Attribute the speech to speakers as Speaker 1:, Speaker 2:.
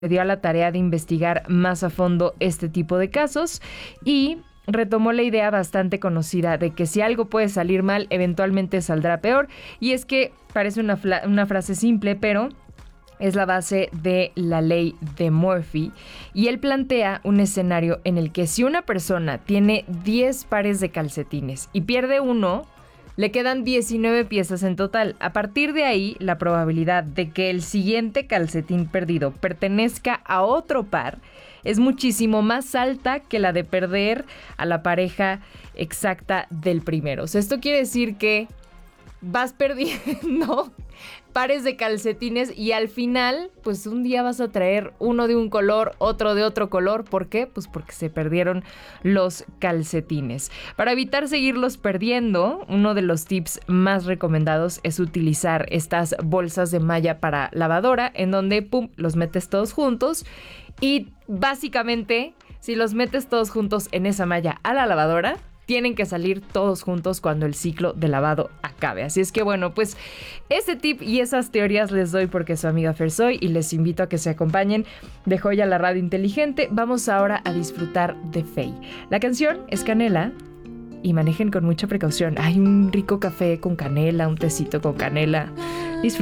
Speaker 1: dio a la tarea de investigar más a fondo este tipo de casos y retomó la idea bastante conocida de que si algo puede salir mal, eventualmente saldrá peor. Y es que parece una frase simple, pero es la base de la ley de Murphy. Y él plantea un escenario en el que si una persona tiene 10 pares de calcetines y pierde uno, le quedan 19 piezas en total. A partir de ahí, la probabilidad de que el siguiente calcetín perdido pertenezca a otro par es muchísimo más alta que la de perder a la pareja exacta del primero. O sea, esto quiere decir que vas perdiendo pares de calcetines y al final, pues un día vas a traer uno de un color, otro de otro color. ¿Por qué? Pues porque se perdieron los calcetines. Para evitar seguirlos perdiendo, uno de los tips más recomendados es utilizar estas bolsas de malla para lavadora, en donde, pum, los metes todos juntos y básicamente, si los metes todos juntos en esa malla a la lavadora, tienen que salir todos juntos cuando el ciclo de lavado acabe. Así es que bueno, pues ese tip y esas teorías les doy porque su amiga Fer soy y les invito a que se acompañen de Joya la Radio Inteligente. Vamos ahora a disfrutar de Faye. La canción es Canela y manejen con mucha precaución. Hay un rico café con canela, un tecito con canela. Disfruten.